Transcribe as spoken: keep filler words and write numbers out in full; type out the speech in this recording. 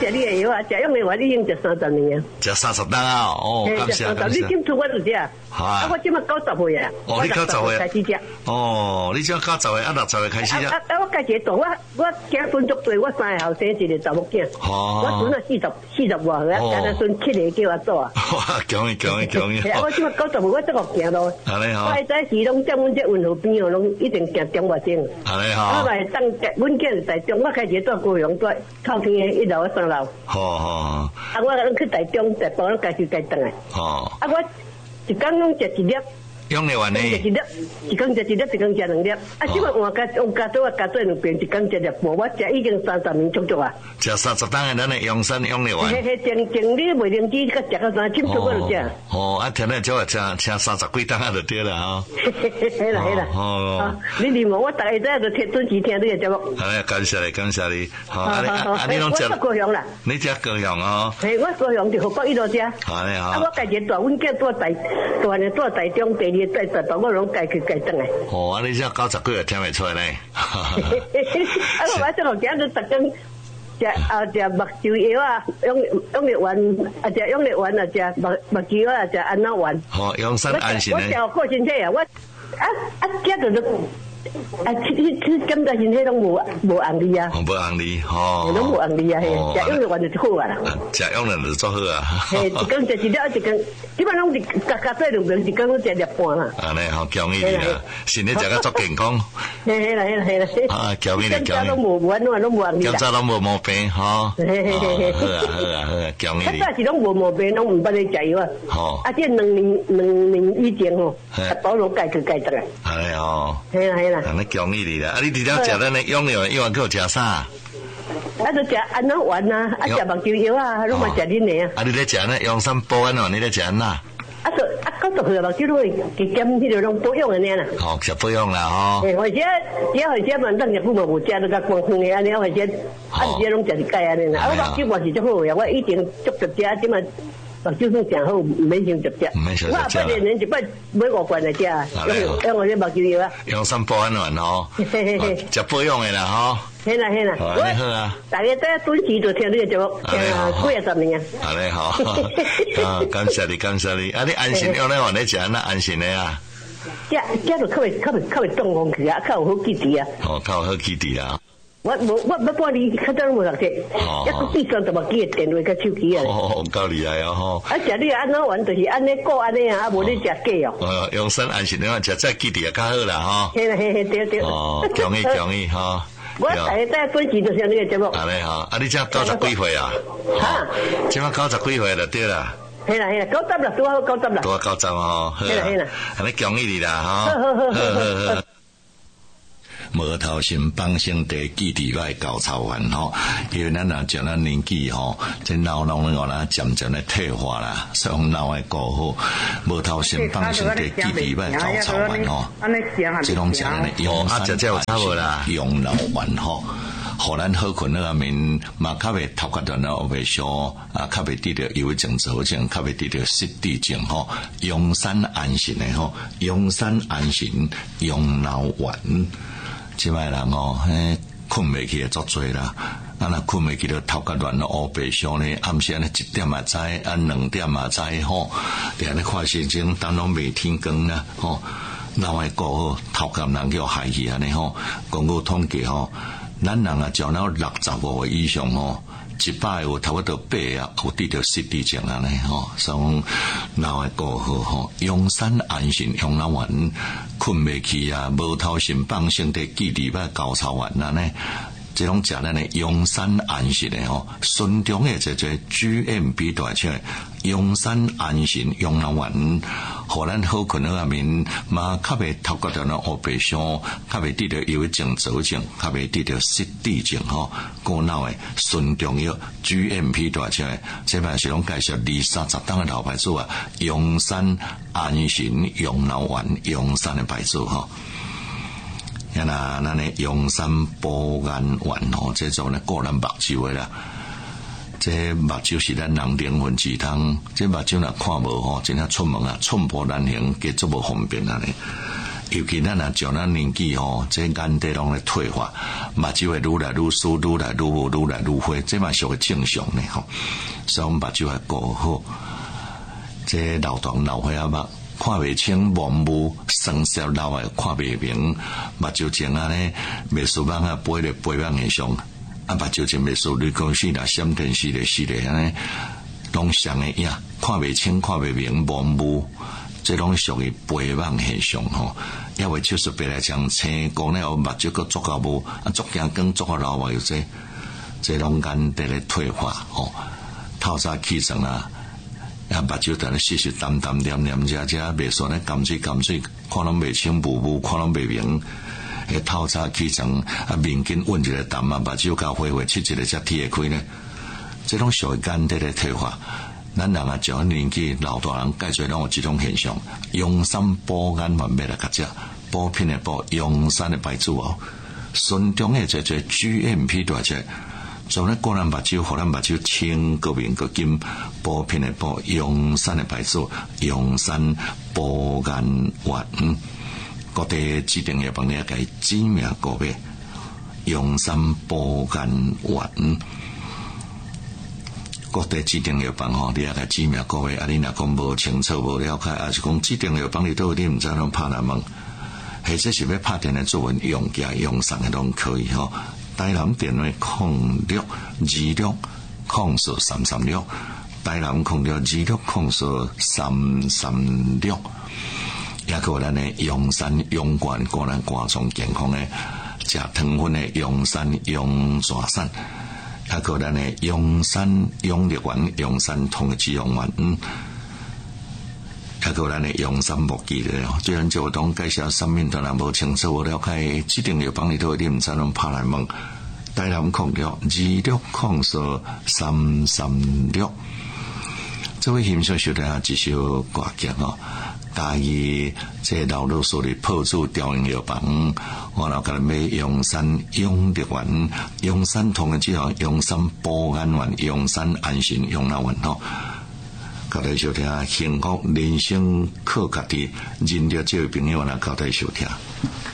食你的药啊，食用的话你已经食三十年啊。 食三十单啊，哦，感谢感谢。 你今次我就食，啊，我今麦九十岁啊。 哦，你九十岁开始食。 哦，你今九十岁啊，六十岁开始食。 啊啊！我家己做，我我囝孙足多，我三个后生一个查某囝。哦。我孙啊四十四十外岁啊，家己孙七个叫我做啊。 哇，恭喜恭喜恭喜！ 我今麦九十岁，我这个行咯。安尼吼。我早时拢在阮这运河边哦，拢一定行中外线。 安尼吼。 我来当阮囝在中，我开始住高雄，住靠天的一楼三楼。好好。啊！我拢去台中，台北拢家己家转来。哦。啊！我一工拢食一粒。 用得完呢？ 食一粒，一工食一粒，一工食两粒。啊！即摆换加用加做啊，加做两遍，一工食粒半。我食已经三十年足足啊。食三十单的，咱的养生用得完。 嘿嘿，前前你袂灵机，甲食到三凊出我就食。 哦，啊，听咧就要吃吃三十几单啊，就对了哈。 嘿嘿嘿，嘿啦嘿啦。哦。你哩无，我逐个早就听准时听你的节目。 哎，感谢你，感谢你。好，啊你啊你拢食。 我高雄啦。 你食高雄哦。 嘿，我高雄就河北一路食。 好嘞好。 啊，我家己住，阮囝住台，大呢住台中，第二在台北，我拢家去家转来。 哦，啊，你这九十几也听袂出来咧。啊， 我这个囝就逐工食啊食目睭药啊，用用力丸啊食用力丸啊食目目睭啊食安那丸。 好，养生安心咧。 我食过身体啊，我啊啊食着都。啊，吃吃吃，感觉身体拢无无红利啊， 无红利吼， 拢无红利啊，嘿，食用的完就好啊啦， 食用的就做好啊， 嘿，一工食一粒，一工，基本上是加加做两遍，一工拢食粒半啦。 安尼好，恭喜你啦，身体食个足健康。 嘿嘿啦嘿啦嘿啦， 啊，恭喜你，恭喜你。 检查拢无无安怎，拢无红利啦。 检查拢无毛病，吼。 嘿嘿嘿嘿， 好啊好啊好啊，恭喜你。 早是拢无毛病，拢唔捌你食药啊。好。啊，这两年两年以前吼，啊，保罗改去改得来。 安尼哦。 嘿啦嘿啦。 安尼恭喜你。啊！你除了食咱的养料，以外还有食啥？啊， 就食安那丸啊，啊，食目睭药啊，拢嘛食恁的啊。 啊，你咧食呢？养生保安哦，你咧食安那？ 啊，就啊，九十岁目睭拢会加减迄个拢保养的呢啦。 哦，食保养啦吼。 诶，或者只要或者慢等日久无无食，都甲光光的安尼，或者啊，或者拢食一盖安尼啦。啊，我目睭嘛是足好呀，我以前足着食，即嘛。目睭算正好，唔免先直食。 唔免先直食。 我八年一摆买五罐来食，用用我这目睭药啊。 养生保安丸吼，食保养的啦吼。 嘿啦嘿啦， 好啊。 大家在准时就听你个节目，听几啊十年啊。 好嘞好，啊，感谢你感谢你，啊你安心用咧话你食那安心的啊。 食食就较袂较袂较袂中风去啊，较有好基地啊。 哦，较有好基地啊。 我无我我半年较早拢无读册，一个第三十万几个电话甲手机啊。 哦，够厉害哦吼！ 啊，食你安怎玩就是安尼过安尼啊，啊无你食假哦。 哦，养生安心，你话食这基地也较好啦吼。 嘿啦嘿嘿对对。 哦，恭喜恭喜吼！ 我大家在准时就听你个节目。 安尼吼，啊你这九十几岁啊？哈？即马九十几岁就对啦。 嘿啦嘿啦，九十啦，拄好九十啦。 拄好九十哦。 嘿啦嘿啦， 安尼恭喜你啦吼！ 好好好好好。 无头先帮先地基地来高潮完吼，因为咱若将咱年纪吼，这脑拢咧话渐渐咧退化啦，所以脑爱顾好。无头先帮先地基地来高潮完吼，这种讲咧用啊，这这有差无啦，用脑完吼。互咱好困那面嘛，较袂头壳断了后袂烧啊，较袂得到忧郁症、躁症，较袂得到失智症吼。养生安神的吼，养生安神，养脑丸。即摆人哦，嘿，困袂起诶，足多啦。啊，若困袂起就头壳乱了，黑白相呢。暗时安尼一点也知，啊两点也知吼。伫安尼看心情，当拢袂天光啦，吼。脑爱顾好，头壳人叫害去安尼吼。讲过统计吼，咱人啊，照到六十五岁以上吼。一百有差不多八啊，有得到失智症安尼吼，所以脑爱顾好吼，养生安心养脑丸，困袂去啊，无头先放身体记伫要高潮丸安尼。这种食咱的养生安神的吼，顺中的这这 G M B 大出来，养生安神养脑丸，互咱好困那面嘛，较袂头壳断了黑白相，较袂得到忧郁症、躁症，较袂得到失智症吼，过脑的顺中药 G M P 大出来，这摆是拢介绍二三十档的老牌子啊，养生安神养脑丸养生的牌子吼。呀那那呢养生保安丸吼，这种呢个人目睭的啦，这目睭是咱人灵魂之汤，这目睭若看无吼，真正出门啊寸步难行，皆足无方便啊呢。 尤其咱若将咱年纪吼，这眼底拢咧退化，目睭会愈来愈疏，愈来愈无，愈来愈灰，这嘛属于正常咧吼。所以我们目睭要顾好，这老大老花眼。看袂清模糊，生涩老诶看袂明，目睭前啊呢，袂输网啊飞咧飞网现象，啊目睭前袂输绿光线啦、闪电视咧、视咧安尼，拢像诶影，看袂清、看袂明、模糊，这拢属于飞网现象吼。因为手术白来讲，青光咧后目睭佫足够无，啊足惊光足够老诶有这，这拢眼底咧退化吼，透早起床啊。啊，目睭在咧细细淡淡、黏黏遮遮，袂顺咧甘水甘水，看拢袂清模糊，看拢袂明。迄透早起床，啊面筋稳一个淡啊，目睭甲花花切一个才贴会开呢。这种属于眼底咧退化。咱人啊，上年纪老大人，介侪拢有即种现象。用山补眼环买来甲食，补品的补，用山的牌子哦。顺中的这这 G M P 大只。做咧个人目睭，互咱目睭清个面个金，补品的补，用山的牌子，用山补眼丸，各地指定药房你个知名个别，用山补眼丸，各地指定药房吼，你个知名个别，啊，你若讲无清楚无了解，啊是讲指定药房里头你毋知拢拍来问，或者是要拍电来做文用价用上的拢可以吼。台南电话空六二六空数三三六，台南空六二六空数三三六，也个咱的阳山阳冠个人肝脏健康的食糖分的阳山阳蛇散，也个咱的阳山阳力丸阳山通的脂肪丸。嗯还有咱的阳山木记的，虽然就当介绍上面当然无清楚，我了解指定药房里头你毋知拢拍来问，台南空六二六空数三三六，这位欣赏小弟一首歌曲哦，嘉义这老老所的破处调用药房，我老甲买阳山阳力丸、阳山通的之后，阳山补眼丸、阳山安心养老丸吼。交代收听幸福人生靠家己，认得这位朋友来交代收听。